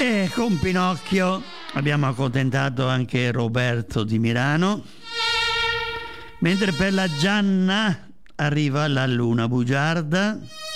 E con Pinocchio abbiamo accontentato anche Roberto di Milano, mentre per la Gianna arriva la luna bugiarda.